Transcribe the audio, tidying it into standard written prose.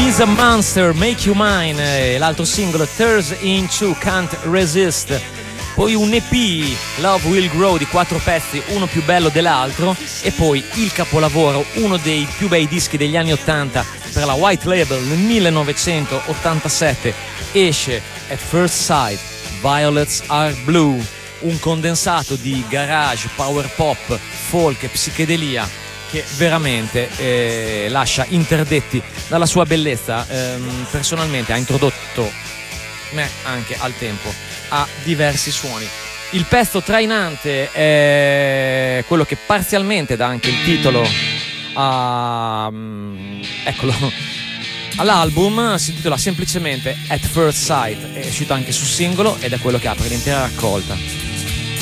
She's a Monster, Make You Mine, l'altro singolo Tears Into, Can't Resist. Poi un EP, Love Will Grow, di 4 pezzi, uno più bello dell'altro, e poi il capolavoro, uno dei più bei dischi degli anni 80 per la White Label. Nel 1987 esce At First Sight, Violets Are Blue, un condensato di garage, power pop, folk e psichedelia che veramente lascia interdetti dalla sua bellezza. Personalmente ha introdotto me anche al tempo a diversi suoni. Il pezzo trainante è quello che parzialmente dà anche il titolo all'album. Si intitola semplicemente At First Sight, è uscito anche su singolo ed è quello che apre l'intera raccolta.